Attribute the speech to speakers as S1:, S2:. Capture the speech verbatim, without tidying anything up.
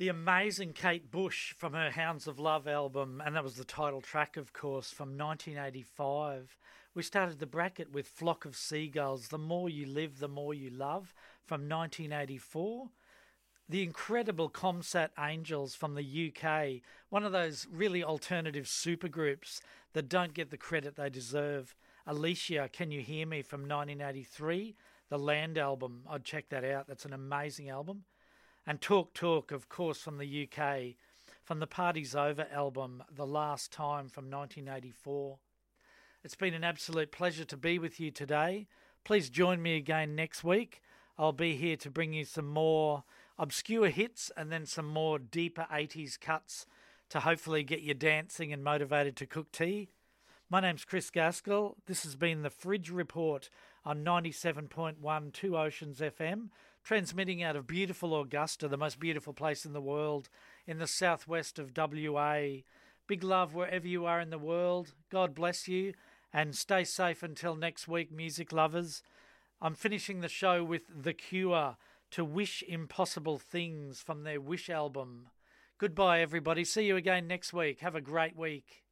S1: The amazing Kate Bush from her Hounds of Love album, and that was the title track, of course, from nineteen eighty-five. We started the bracket with Flock of Seagulls, The More You Live, The More You Love, from nineteen eighty-four. The incredible Comsat Angels from the U K, one of those really alternative supergroups that don't get the credit they deserve. Alicia, Can You Hear Me, from nineteen eighty-three, the Land album. I'd check that out. That's an amazing album. And Talk Talk, of course, from the U K, from the Party's Over album, The Last Time, from nineteen eighty-four. It's been an absolute pleasure to be with you today. Please join me again next week. I'll be here to bring you some more obscure hits and then some more deeper eighties cuts to hopefully get you dancing and motivated to cook tea. My name's Chris Gaskell. This has been the Fridge Report on ninety-seven point one Two Oceans F M, transmitting out of beautiful Augusta, the most beautiful place in the world, in the southwest of W A. Big love wherever you are in the world. God bless you, and stay safe until next week, music lovers. I'm finishing the show with The Cure, To Wish Impossible Things, from their Wish album. Goodbye, everybody. See you again next week. Have a great week.